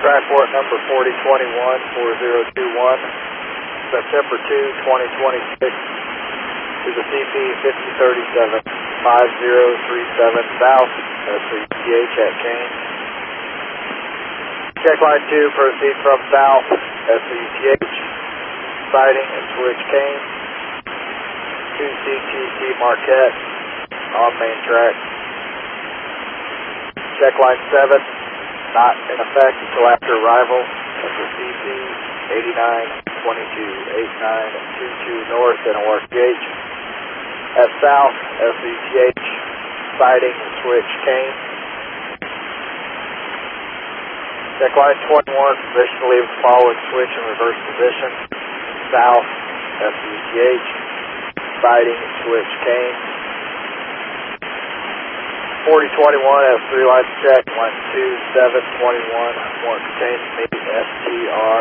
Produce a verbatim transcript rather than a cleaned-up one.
Trackward number forty twenty-one, four zero two one, September second, twenty twenty-six, to the C P fifty thirty-seven, five zero three seven South, S V T H at Kane. Check line two, proceed from South, S V T H, sighting and switch Kane, two C T C Marquette, on main track. Check line seven, not in effect until after arrival of the C P eighty-nine twenty-two eighty-nine twenty-two North in N O R C H. At South, S V T H, sighting and switch Kane. Check line twenty-one, permission to leave the following switch in reverse position. South, S V T H, sighting and switch Kane. forty twenty-one has three lines check, line two, seven, twenty-one, more contains me, S T R